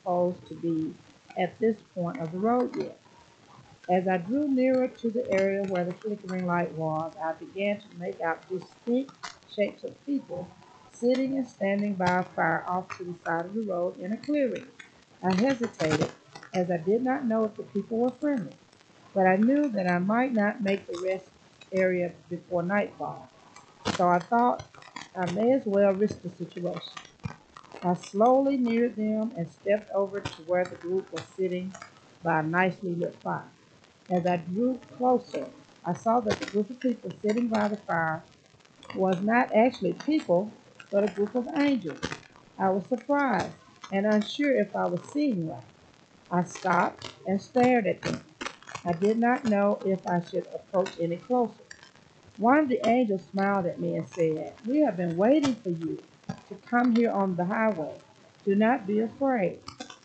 supposed to be at this point of the road yet. As I drew nearer to the area where the flickering light was, I began to make out distinct shapes of people sitting and standing by a fire off to the side of the road in a clearing. I hesitated, as I did not know if the people were friendly, but I knew that I might not make the rest area before nightfall. So I thought I may as well risk the situation. I slowly neared them and stepped over to where the group was sitting by a nicely lit fire. As I drew closer, I saw that the group of people sitting by the fire was not actually people, but a group of angels. I was surprised and unsure if I was seeing right. I stopped and stared at them. I did not know if I should approach any closer. One of the angels smiled at me and said, "We have been waiting for you to come here on the highway. Do not be afraid."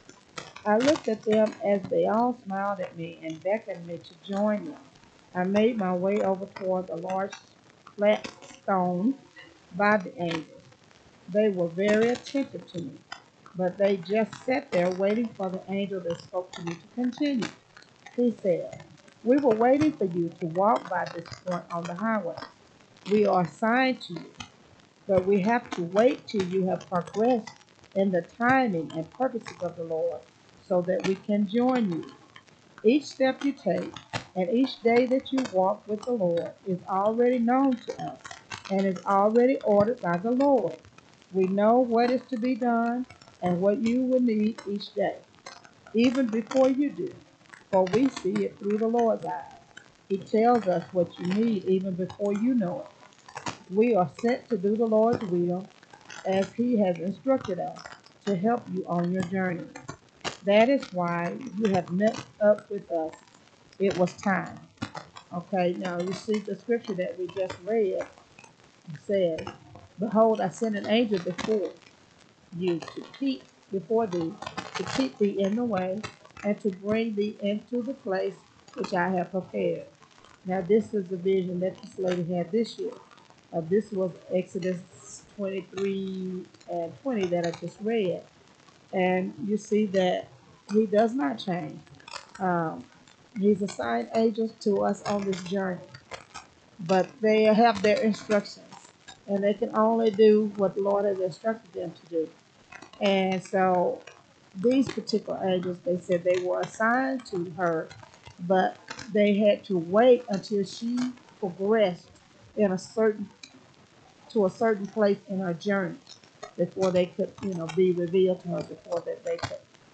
I looked at them as they all smiled at me and beckoned me to join them. I made my way over toward the large flat stone by the angels. They were very attentive to me, but they just sat there waiting for the angel that spoke to me to continue. He said, "We were waiting for you to walk by this point on the highway. We are assigned to you, but we have to wait till you have progressed in the timing and purposes of the Lord so that we can join you. Each step you take and each day that you walk with the Lord is already known to us and is already ordered by the Lord. We know what is to be done and what you will need each day, even before you do, for we see it through the Lord's eyes. He tells us what you need even before you know it. We are sent to do the Lord's will as He has instructed us to help you on your journey. That is why you have met up with us. It was time." Okay, now you see the scripture that we just read says, "Behold, I send an angel before you to keep before thee, to keep thee in the way, and to bring thee into the place which I have prepared." Now, this is the vision that this lady had this year. This was Exodus 23 and 20 that I just read. And you see that He does not change. Um, he's assigned angels to us on this journey, but they have their instructions, and they can only do what the Lord has instructed them to do. And so these particular angels, they said they were assigned to her, but they had to wait until she progressed in a certain to a certain place in her journey before they could, be revealed to her, before that they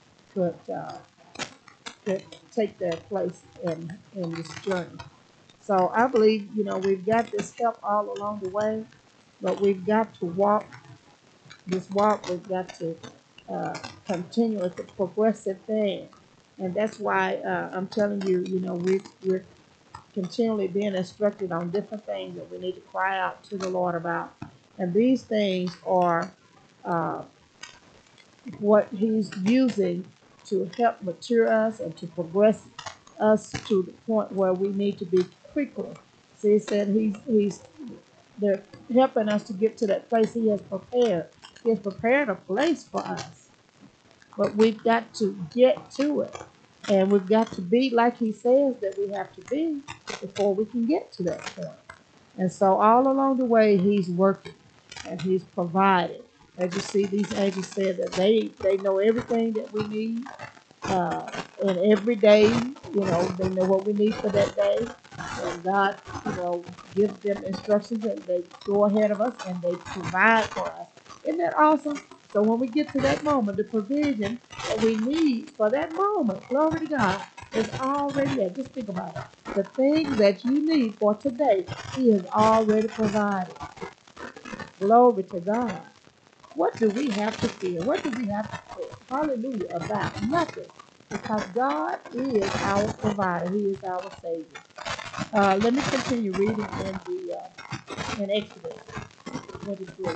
could take their place in this journey. So I believe, we've got this help all along the way, but we've got to walk this walk. We've got to continue. It's a progressive thing. And that's why I'm telling you, we're continually being instructed on different things that we need to cry out to the Lord about. And these things are uh, what He's using to help mature us and to progress us to the point where we need to be quicker. So He said they're helping us to get to that place He has prepared. He has prepared a place for us, but we've got to get to it. And we've got to be like He says that we have to be before we can get to that point. And so all along the way, He's working and He's provided. As you see, these angels said that they know everything that we need. And every day, they know what we need for that day. And God, gives them instructions and they go ahead of us and they provide for us. Isn't that awesome? So when we get to that moment, the provision that we need for that moment, glory to God, is already there. Just think about it. The things that you need for today, He has already provided. Glory to God. What do we have to fear? What do we have to fear? Hallelujah, about nothing. Because God is our provider. He is our Savior. Let me continue reading in Exodus 23.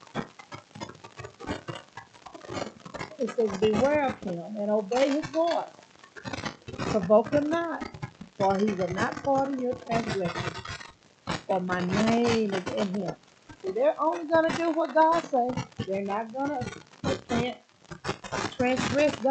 It says, "Beware of him and obey his voice. Provoke him not, for he will not pardon your transgressions, for my name is in him." See, they're only going to do what God says. They're not going to, they can't transgress God.